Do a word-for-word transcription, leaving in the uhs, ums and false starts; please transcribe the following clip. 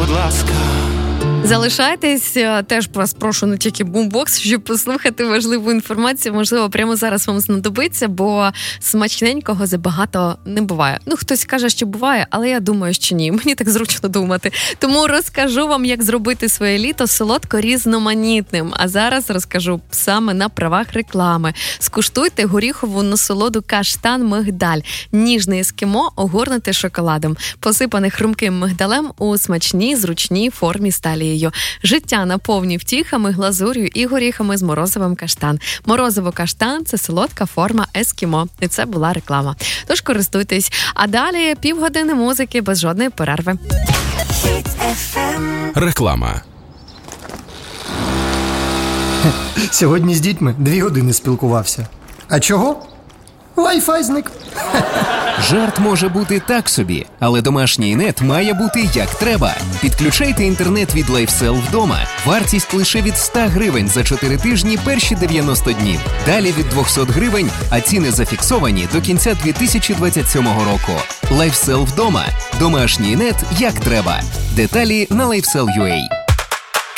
будь ласка. Залишайтесь, теж вас прошу, не тільки бумбокс, щоб послухати важливу інформацію, можливо, прямо зараз вам знадобиться, бо смачненького забагато не буває. Ну, хтось каже, що буває, але я думаю, що ні. Мені так зручно думати. Тому розкажу вам, як зробити своє літо солодко-різноманітним. А зараз розкажу саме на правах реклами. Скуштуйте горіхову насолоду каштан-мигдаль. Ніжне ескімо огорнуте шоколадом, посипане хрумким мигдалем у смачній, зручній формі з талією. Життя наповні втіхами, глазур'ю і горіхами з морозивом каштан. Морозиво каштан – це солодка форма ескімо. І це була реклама. Тож користуйтесь. А далі півгодини музики без жодної перерви. Реклама. Сьогодні з дітьми дві години спілкувався. А чого? Wi-Fi зник. Жарт може бути так собі, але домашній нет має бути як треба. Підключайте інтернет від LifeSell вдома. Вартість лише від сто гривень за чотири тижні перші дев'яносто днів. Далі від двісті гривень, а ціни зафіксовані до кінця дві тисячі двадцять сьомого року. LifeSell вдома. Домашній нет як треба. Деталі на LifeSell точка ю а.